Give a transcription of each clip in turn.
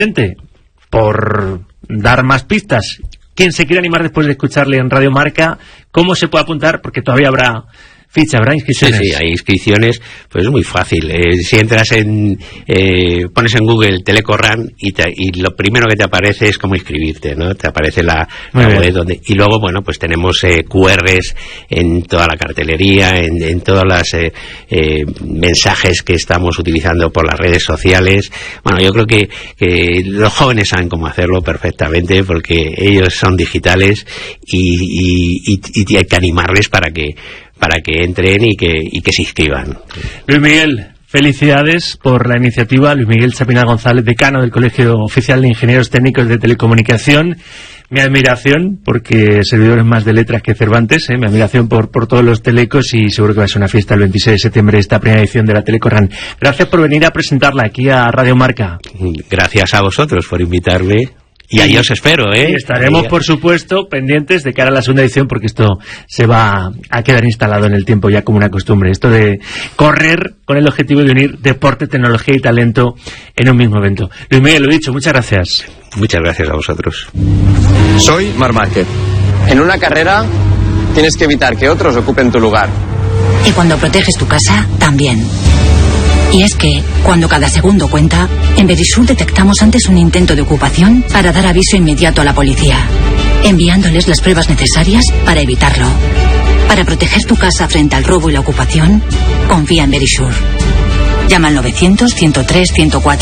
por dar más pistas. Quien se quiera animar después de escucharle en Radio Marca, ¿cómo se puede apuntar? Porque todavía habrá ficha, habrá inscripciones. Sí, hay inscripciones, pues es muy fácil. Si entras pones en Google Telecorran y lo primero que te aparece es cómo inscribirte, ¿no? Te aparece la web y luego, bueno, pues tenemos QRs en toda la cartelería, en todos los mensajes que estamos utilizando por las redes sociales. Bueno, yo creo que los jóvenes saben cómo hacerlo perfectamente porque ellos son digitales y hay que animarles para que entren y que se inscriban. Luis Miguel, felicidades por la iniciativa. Luis Miguel Chapinal González, decano del Colegio Oficial de Ingenieros Técnicos de Telecomunicación. Mi admiración, porque servidores más de letras que Cervantes, mi admiración por todos los telecos, y seguro que va a ser una fiesta el 26 de septiembre, esta primera edición de la Telecorran. Gracias por venir a presentarla aquí a Radio Marca. Gracias a vosotros por invitarme. Y ahí os espero, ¿eh? Y estaremos, por supuesto, pendientes de cara a la segunda edición, porque esto se va a quedar instalado en el tiempo ya como una costumbre. Esto de correr con el objetivo de unir deporte, tecnología y talento en un mismo evento. Luis Miguel, lo he dicho, muchas gracias. Muchas gracias a vosotros. Soy Marc Márquez. En una carrera tienes que evitar que otros ocupen tu lugar. Y cuando proteges tu casa, también. Y es que, cuando cada segundo cuenta, en Verisur detectamos antes un intento de ocupación para dar aviso inmediato a la policía, enviándoles las pruebas necesarias para evitarlo. Para proteger tu casa frente al robo y la ocupación, confía en Verisur. Llama al 900-103-104.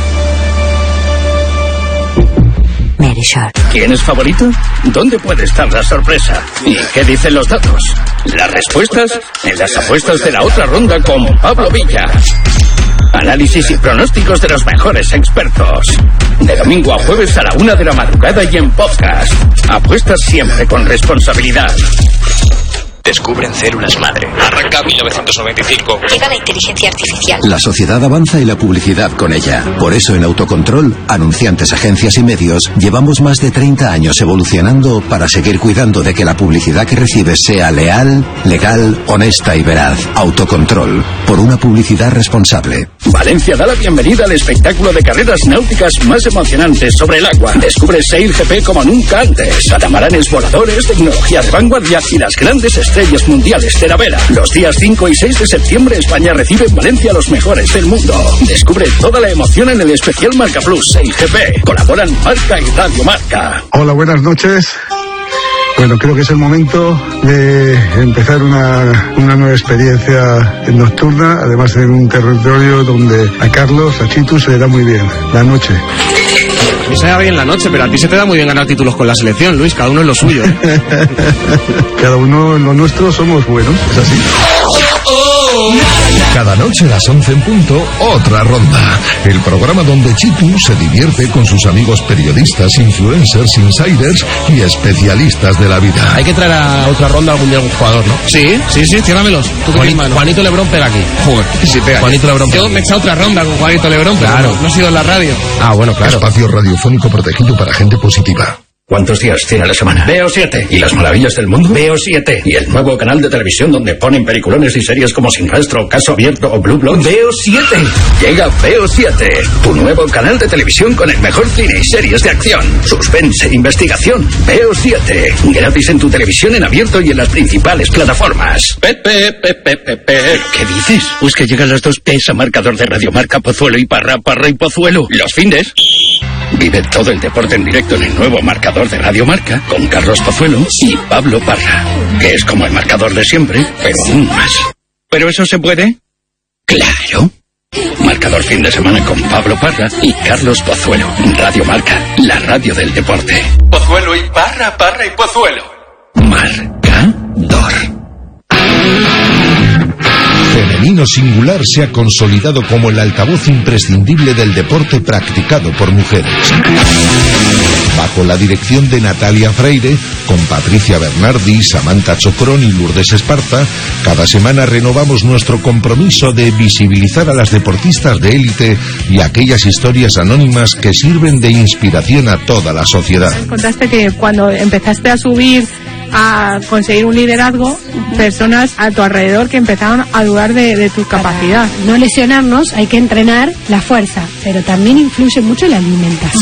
Verisur. ¿Quién es favorito? ¿Dónde puede estar la sorpresa? ¿Y qué dicen los datos? Las respuestas en las apuestas de la otra ronda con Pablo Villa. Análisis y pronósticos de los mejores expertos. De domingo a jueves a la 1 de la madrugada y en podcast. Apuestas siempre con responsabilidad. Descubren células madre. Arranca 1995. Llega la inteligencia artificial. La sociedad avanza y la publicidad con ella. Por eso en Autocontrol, anunciantes, agencias y medios, llevamos más de 30 años evolucionando para seguir cuidando de que la publicidad que recibes sea leal, legal, honesta y veraz. Autocontrol, por una publicidad responsable. Valencia da la bienvenida al espectáculo de carreras náuticas más emocionantes sobre el agua. Descubre Sail GP como nunca antes. Catamaranes voladores, tecnología de vanguardia y las grandes estrellas mundiales de la vela. Los días 5 y 6 de septiembre España recibe en Valencia a los mejores del mundo. Descubre toda la emoción en el especial Marca Plus Sail GP. Colaboran Marca y Radio Marca. Hola, buenas noches. Bueno, creo que es el momento de empezar una nueva experiencia nocturna, además en un territorio donde a Carlos, a Chitu, se le da muy bien la noche. A mí se me da bien la noche, pero a ti se te da muy bien ganar títulos con la selección, Luis, cada uno en lo suyo. Cada uno en lo nuestro somos buenos, es así. Cada noche a las 11 en punto, otra ronda. El programa donde Chitu se divierte con sus amigos periodistas, influencers, insiders y especialistas de la vida. Hay que traer a otra ronda algún día algún jugador, ¿no? Sí, ciérramelos. Juanito Lebrón pega aquí. Joder, sí pega. Juanito Lebrón pega. Yo me he echado otra ronda con Juanito Lebrón, pero claro, no he sido en la radio. Ah, bueno, claro. Espacio radiofónico protegido para gente positiva. ¿Cuántos días tiene la semana? Veo 7. ¿Y las maravillas del mundo? Veo 7. ¿Y el nuevo canal de televisión donde ponen peliculones y series como Sin Rastro, Caso Abierto o Blue Bloods? Veo 7. Llega Veo 7, tu nuevo canal de televisión con el mejor cine y series de acción, suspense, investigación. Veo 7. Gratis en tu televisión en abierto y en las principales plataformas. ¿Qué dices? Pues que llegan las dos P's a marcador de Radio Marca, Pozuelo y Parra, Parra y Pozuelo. Los findes. Vive todo el deporte en directo en el nuevo marcador de Radio Marca con Carlos Pozuelo y Pablo Parra, que es como el marcador de siempre, pero aún más. ¿Pero eso se puede? ¡Claro! Marcador fin de semana con Pablo Parra y Carlos Pozuelo. Radio Marca, la radio del deporte. Pozuelo y Parra, Parra y Pozuelo. Marcador. Femenino Singular se ha consolidado como el altavoz imprescindible del deporte practicado por mujeres. Bajo la dirección de Natalia Freire, con Patricia Bernardi, Samantha Chocrón y Lourdes Esparza, cada semana renovamos nuestro compromiso de visibilizar a las deportistas de élite y aquellas historias anónimas que sirven de inspiración a toda la sociedad. Contaste que cuando empezaste a subir, a conseguir un liderazgo, personas a tu alrededor que empezaron a dudar de tu capacidad. No lesionarnos, hay que entrenar la fuerza, pero también influye mucho la alimentación.